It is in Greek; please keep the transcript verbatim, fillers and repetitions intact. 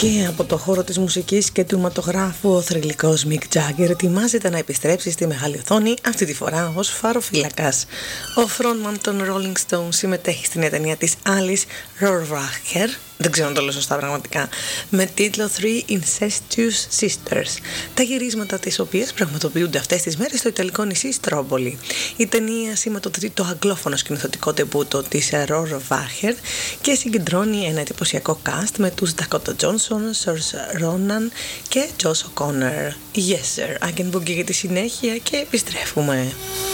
Και από το χώρο της μουσικής και του ματογράφου, ο θρυλικός Mick Jagger ετοιμάζεται να επιστρέψει στη μεγάλη οθόνη, αυτή τη φορά ως φαροφύλακας. Ο frontman των Rolling Stones συμμετέχει στην ταινία της Alice Rohrwacher, δεν ξέρω αν το λέω σωστά πραγματικά, με τίτλο Three Incestuous Sisters, τα γυρίσματα της οποίας πραγματοποιούνται αυτές τις μέρες στο ιταλικό νησί Στρόμπολη. Η ταινία σηματοδοτεί το αγγλόφωνο σκηνοθετικό τεμπούτο της Rohrwacher και συγκεντρώνει ένα εντυπωσιακό cast με τους Dakota Johnson, Saoirse Ronan και Josh O'Connor. Yes sir, I can boogie για τη συνέχεια και επιστρέφουμε.